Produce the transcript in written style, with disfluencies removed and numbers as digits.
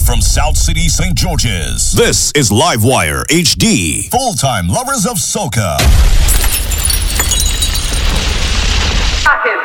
from South City, St. George's. This is Livewire HD. Full-time lovers of soca.